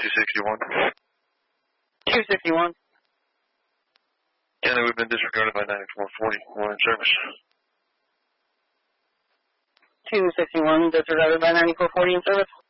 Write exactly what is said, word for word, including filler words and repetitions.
two sixty-one. two sixty-one. And then we've been disregarded by ninety-four forty. We're in service. two sixty-one, disregarded by ninety-four forty in service.